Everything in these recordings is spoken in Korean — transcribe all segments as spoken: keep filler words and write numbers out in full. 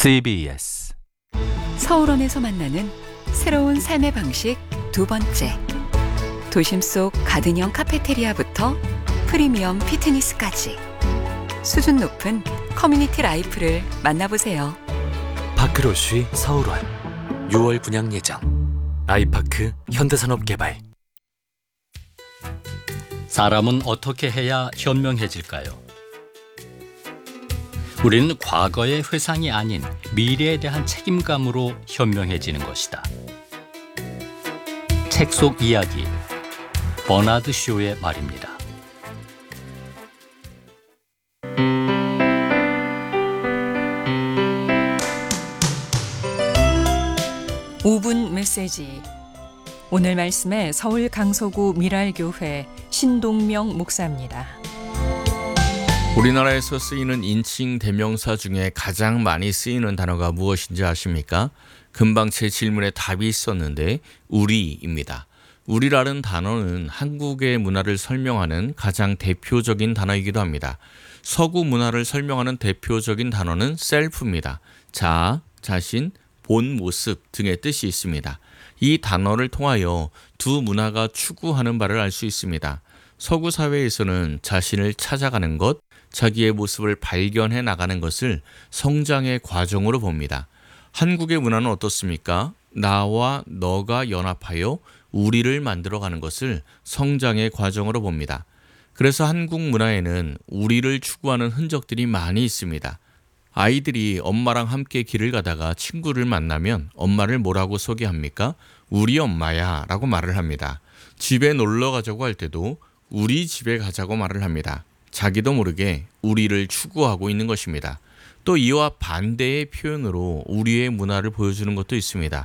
씨비에스 서울원에서 만나는 새로운 삶의 방식 두 번째. 도심 속 가든형 카페테리아부터 프리미엄 피트니스까지 수준 높은 커뮤니티 라이프를 만나보세요. 파크로쉬 서울원 유월 분양 예정. 아이파크 현대산업개발. 사람은 어떻게 해야 현명해질까요? 우리는 과거의 회상이 아닌 미래에 대한 책임감으로 현명해지는 것이다. 책 속 이야기, 버나드 쇼의 말입니다. 오 분 메시지. 오늘 말씀에 서울 강서구 미랄교회 신동명 목사입니다. 우리나라에서 쓰이는 인칭 대명사 중에 가장 많이 쓰이는 단어가 무엇인지 아십니까? 금방 제 질문에 답이 있었는데 우리입니다. 우리라는 단어는 한국의 문화를 설명하는 가장 대표적인 단어이기도 합니다. 서구 문화를 설명하는 대표적인 단어는 셀프입니다. 자, 자신, 본 모습 등의 뜻이 있습니다. 이 단어를 통하여 두 문화가 추구하는 바를 알 수 있습니다. 서구 사회에서는 자신을 찾아가는 것, 자기의 모습을 발견해 나가는 것을 성장의 과정으로 봅니다. 한국의 문화는 어떻습니까? 나와 너가 연합하여 우리를 만들어가는 것을 성장의 과정으로 봅니다. 그래서 한국 문화에는 우리를 추구하는 흔적들이 많이 있습니다. 아이들이 엄마랑 함께 길을 가다가 친구를 만나면 엄마를 뭐라고 소개합니까? 우리 엄마야 라고 말을 합니다. 집에 놀러 가자고 할 때도 우리 집에 가자고 말을 합니다. 자기도 모르게 우리를 추구하고 있는 것입니다. 또 이와 반대의 표현으로 우리의 문화를 보여주는 것도 있습니다.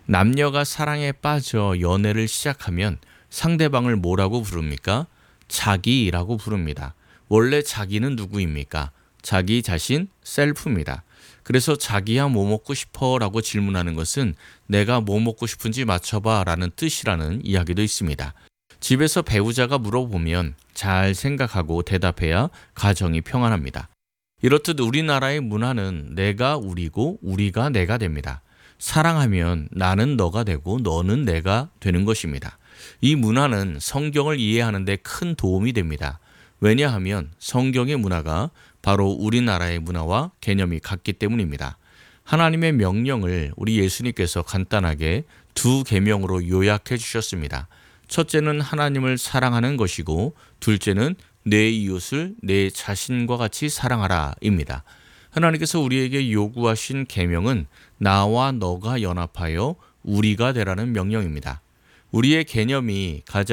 남녀가 사랑에 빠져 연애를 시작하면 상대방을 뭐라고 부릅니까? 자기라고 부릅니다. 원래 자기는 누구입니까? 자기 자신, 셀프입니다. 그래서 자기야 뭐 먹고 싶어? 라고 질문하는 것은 내가 뭐 먹고 싶은지 맞춰봐 라는 뜻이라는 이야기도 있습니다. 집에서 배우자가 물어보면 잘 생각하고 대답해야 가정이 평안합니다. 이렇듯 우리나라의 문화는 내가 우리고 우리가 내가 됩니다. 사랑하면 나는 너가 되고 너는 내가 되는 것입니다. 이 문화는 성경을 이해하는 데 큰 도움이 됩니다. 왜냐하면 성경의 문화가 바로 우리나라의 문화와 개념이 같기 때문입니다. 하나님의 명령을 우리 예수님께서 간단하게 두 계명으로 요약해 주셨습니다. 첫째는 하나님을 사랑하는 것이고 둘째는 내 이웃을 내 자신과 같이 사랑하라 입니다. 하나님께서 우리에게 요구하신 계명은 나와 너가 연합하여 우리가 되라는 명령입니다. 우리의 개념이 가장